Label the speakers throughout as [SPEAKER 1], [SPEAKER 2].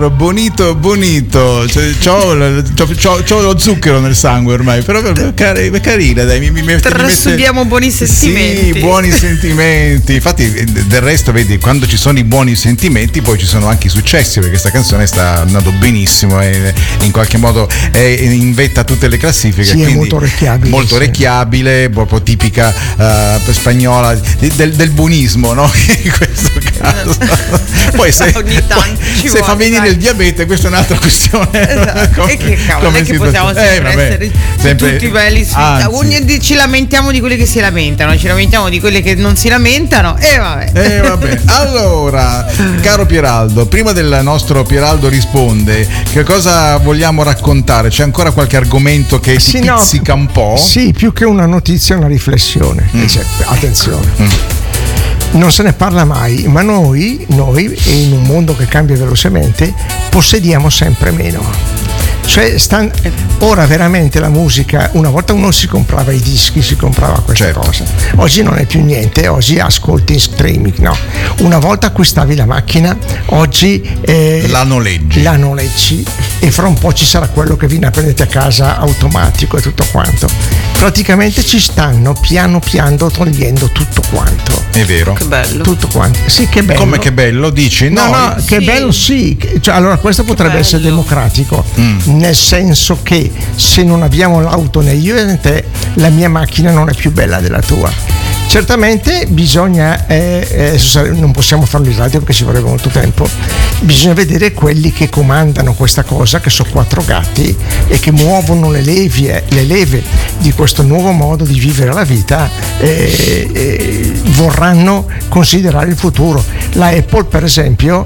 [SPEAKER 1] Bonito, cioè, c'ho lo zucchero nel sangue ormai, però è carina, dai,
[SPEAKER 2] trasubiamo buoni sentimenti.
[SPEAKER 1] Sì, buoni sentimenti. Infatti, del resto, vedi, quando ci sono i buoni sentimenti, poi ci sono anche i successi, perché questa canzone sta andando benissimo e in qualche modo è in vetta a tutte le classifiche.
[SPEAKER 3] Sì,
[SPEAKER 1] quindi
[SPEAKER 3] è molto orecchiabile.
[SPEAKER 1] Molto orecchiabile, proprio tipica spagnola del buonismo, no? In questo caso. Poi se fa venire il diabete, questa è un'altra questione.
[SPEAKER 2] Esatto. E che cavolo, è che possiamo sempre essere tutti belli ci lamentiamo di quelli che si lamentano, ci lamentiamo di quelli che non si lamentano e vabbè.
[SPEAKER 1] Allora, caro Pieraldo, prima del nostro Pieraldo risponde, che cosa vogliamo raccontare? C'è ancora qualche argomento che ti pizzica un po'?
[SPEAKER 3] Sì, più che una notizia, una riflessione. Attenzione. Non se ne parla mai, ma noi in un mondo che cambia velocemente possediamo sempre meno. Cioè ora veramente la musica, una volta uno si comprava i dischi, si comprava queste cose, oggi non è più niente, oggi ascolti in streaming, no? Una volta acquistavi la macchina, oggi
[SPEAKER 1] la noleggi
[SPEAKER 3] e fra un po' ci sarà quello che viene a prenderti a casa automatico e tutto quanto. Praticamente ci stanno piano piano togliendo tutto quanto.
[SPEAKER 1] È vero.
[SPEAKER 2] Che bello.
[SPEAKER 3] Tutto quanto. Sì, che bello.
[SPEAKER 1] Come che bello, dici?
[SPEAKER 3] No, che bello, sì. Cioè, allora questo potrebbe essere democratico, nel senso che se non abbiamo l'auto né io né te, la mia macchina non è più bella della tua. Certamente bisogna, non possiamo farlo in radio perché ci vorrebbe molto tempo, bisogna vedere quelli che comandano questa cosa, che sono 4 gatti e che muovono le leve di questo nuovo modo di vivere la vita, vorranno considerare il futuro. La Apple, per esempio,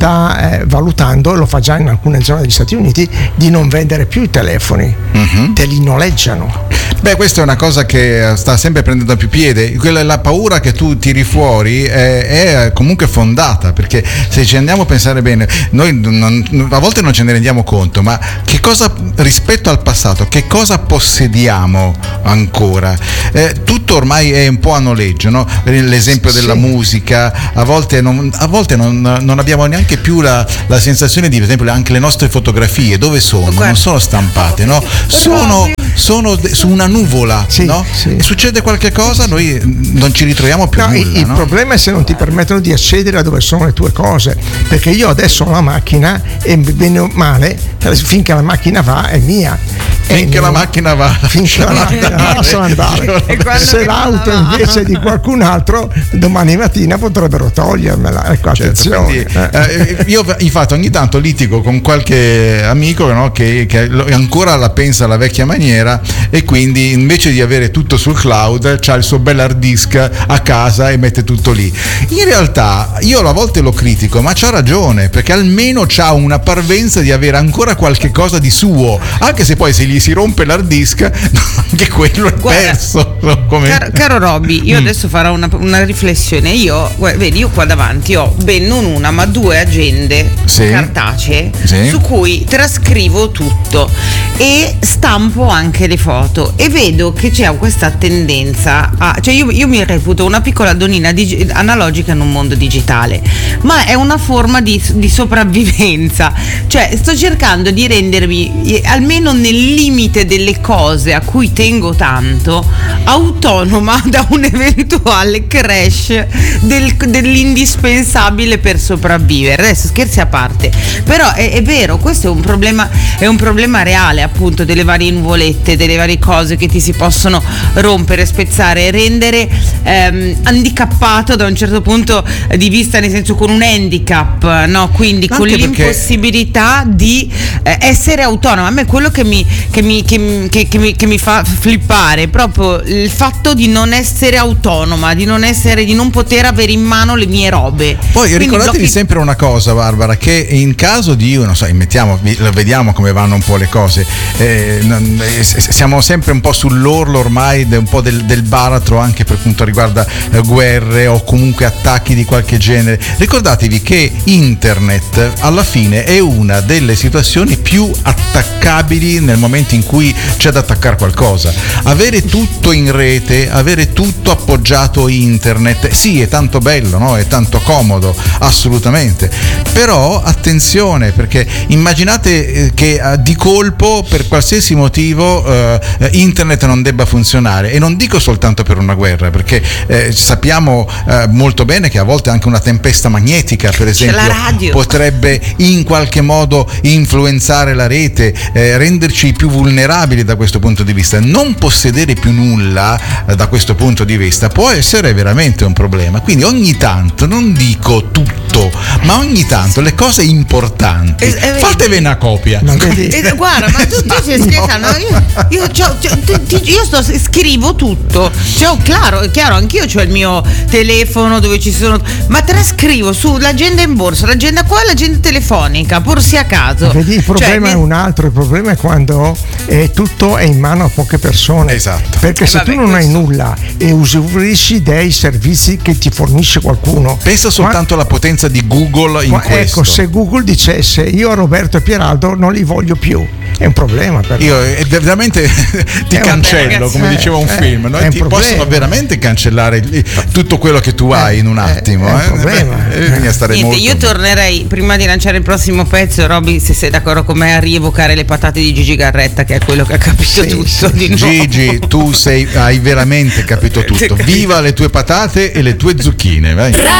[SPEAKER 3] sta valutando, lo fa già in alcune zone degli Stati Uniti, di non vendere più i telefoni, te li noleggiano.
[SPEAKER 1] Beh, questa è una cosa che sta sempre prendendo più piede. La paura che tu tiri fuori è comunque fondata, perché se ci andiamo a pensare bene, noi a volte non ce ne rendiamo conto, ma che cosa rispetto al passato, che cosa possediamo ancora? Tutto ormai è un po' a noleggio, no? L'esempio della musica, a volte non abbiamo neanche più la sensazione di, per esempio, anche le nostre fotografie dove sono? Non sono stampate, no? Sono su una nuvola, no? Sì. E succede qualche cosa, noi non ci ritroviamo più nulla.
[SPEAKER 3] Il problema è se non ti permettono di accedere a dove sono le tue cose, perché io adesso ho la macchina e bene o male, finché la macchina va è mia.
[SPEAKER 1] Finché la macchina va
[SPEAKER 3] lasciala andare. Se l'auto invece di qualcun altro, domani mattina potrebbero togliermela. Ecco, attenzione.
[SPEAKER 1] Quindi, io infatti ogni tanto litigo con qualche amico, no, che ancora la pensa alla vecchia maniera, e quindi invece di avere tutto sul cloud c'ha il suo bel hard disk a casa e mette tutto lì. In realtà io a volte lo critico, ma c'ha ragione, perché almeno c'ha una parvenza di avere ancora qualche cosa di suo, anche se poi se gli si rompe l'hard disk anche quello è perso.
[SPEAKER 2] Caro Robby, io adesso farò una riflessione. Io qua davanti ho ben non una ma 2 agende cartacee su cui trascrivo tutto e stampo anche le foto, e vedo che c'è questa tendenza cioè io mi reputo una piccola donnina analogica in un mondo digitale, ma è una forma di sopravvivenza, cioè sto cercando di rendermi almeno nel limite delle cose a cui tengo tanto autonoma da un eventuale crash dell'indispensabile per sopravvivere. Adesso scherzi a parte, però è vero, questo è un problema reale, appunto, delle varie nuvolette, delle varie cose che ti si possono rompere, spezzare, rendere handicappato da un certo punto di vista, nel senso con un handicap, no? Quindi anche con l'impossibilità di essere autonomo. A me quello che mi fa flippare è proprio il fatto di non essere autonoma, di non poter avere in mano le mie robe.
[SPEAKER 1] Poi ricordatevi sempre una cosa, Barbara, che in caso di vediamo come vanno un po' le cose, siamo sempre un po' sull'orlo ormai un po' del baratro, anche per quanto riguarda guerre o comunque attacchi di qualche genere. Ricordatevi che internet alla fine è una delle situazioni applicazioni più attaccabili nel momento in cui c'è da attaccare qualcosa. Avere tutto in rete, avere tutto appoggiato internet, sì, è tanto bello, no? È tanto comodo, assolutamente, però attenzione, perché immaginate che di colpo per qualsiasi motivo internet non debba funzionare, e non dico soltanto per una guerra, perché sappiamo molto bene che a volte anche una tempesta magnetica, per esempio, potrebbe in qualche modo influenzare la rete, renderci più vulnerabili da questo punto di vista. Non possedere più nulla da questo punto di vista può essere veramente un problema, quindi ogni tanto, non dico tutto, ma ogni tanto le cose importanti fatevi una copia.
[SPEAKER 2] Guarda, ma tu stai scherzando? Io scrivo tutto, è chiaro, anch'io ho il mio telefono dove ci sono, ma trascrivo sull'agenda in borsa, l'agenda qua e l'agenda telefonica, pur sia a caso.
[SPEAKER 3] Vedi, il problema è un altro, il problema è quando tutto è in mano a poche persone.
[SPEAKER 1] Esatto.
[SPEAKER 3] Perché se tu non hai nulla e usufruisci dei servizi che ti fornisce qualcuno,
[SPEAKER 1] pensa soltanto alla potenza di Google in questo.
[SPEAKER 3] Ecco, se Google dicesse io Roberto e Pieraldo non li voglio più, è un problema per me.
[SPEAKER 1] Io veramente ti cancello, come diceva un film, no? Ti possono veramente cancellare tutto quello che tu hai in un attimo.
[SPEAKER 3] È un problema.
[SPEAKER 1] Bisogna stare molto.
[SPEAKER 2] Io tornerei, prima di lanciare il prossimo pezzo, Robby, se sei d'accordo con me, a rievocare le patate di Gigi Garretta, che è quello che ha capito tutto di nuovo.
[SPEAKER 1] Gigi, tu hai veramente capito tutto. Viva le tue patate e le tue zucchine, vai.